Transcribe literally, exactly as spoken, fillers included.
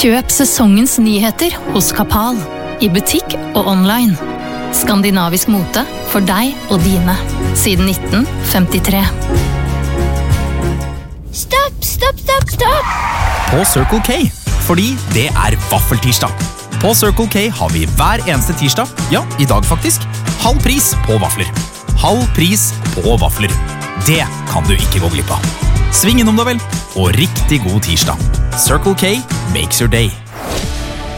Kjøp sesongens nyheter hos Kapal, i butikk og online. Skandinavisk mote for deg og dine, siden nitten femtitre. Stopp, stopp, stopp, stopp! På Circle K, fordi det er vaffeltirsdag. På Circle K har vi hver eneste tirsdag, ja, i dag faktisk, halv pris på vafler. Halv pris på vafler. Det kan du ikke gå glipp av. Sving innom da vel, og riktig god tirsdag. Circle K makes your day.